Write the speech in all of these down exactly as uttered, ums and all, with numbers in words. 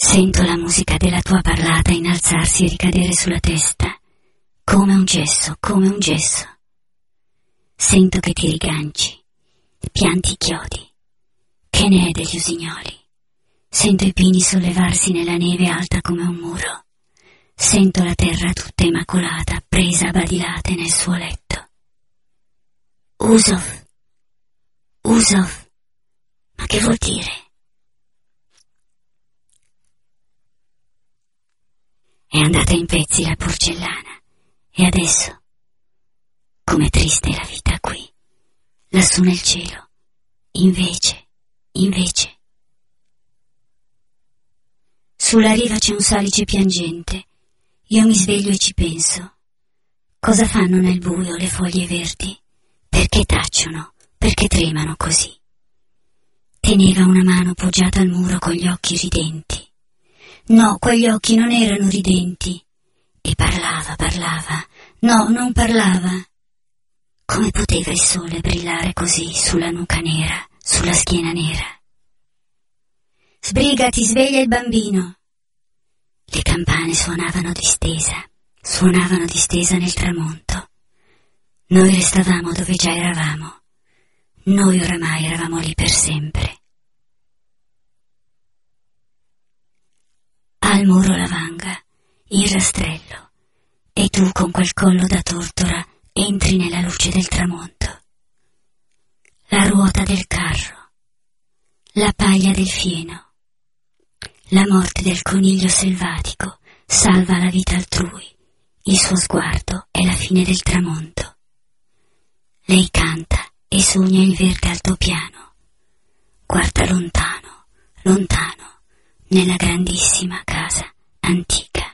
Sento la musica della tua parlata innalzarsi e ricadere sulla testa, come un gesso, come un gesso. Sento che ti riganci, pianti i chiodi, che ne è degli usignoli. Sento i pini sollevarsi nella neve alta come un muro. Sento la terra tutta immacolata, presa a badilate nel suo letto. Usov, Usov, ma che vuol dire? È andata in pezzi la porcellana, e adesso, com'è triste la vita qui, lassù nel cielo, invece, invece. Sulla riva c'è un salice piangente, io mi sveglio e ci penso. Cosa fanno nel buio le foglie verdi? Perché tacciono? Perché tremano così? Teneva una mano poggiata al muro con gli occhi ridenti. No, quegli occhi non erano ridenti. E parlava, parlava. No, non parlava. Come poteva il sole brillare così sulla nuca nera, sulla schiena nera? Sbrigati, sveglia il bambino. Le campane suonavano distesa, suonavano distesa nel tramonto. Noi restavamo dove già eravamo. Noi oramai eravamo lì per sempre. Al muro la vanga, il rastrello, e tu con quel collo da tortora entri nella luce del tramonto. La ruota del carro, la paglia del fieno, la morte del coniglio selvatico salva la vita altrui, il suo sguardo è la fine del tramonto. Lei canta e sogna il verde altopiano, guarda lontano, lontano, nella grandissima casa antica.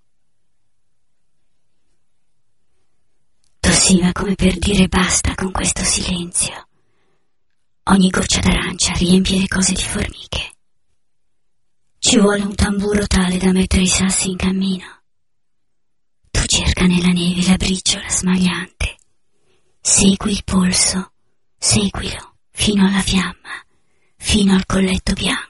Tossiva come per dire basta con questo silenzio. Ogni goccia d'arancia riempie le cose di formiche. Ci vuole un tamburo tale da mettere i sassi in cammino. Tu cerca nella neve la briciola smagliante. Segui il polso, seguilo fino alla fiamma, fino al colletto bianco.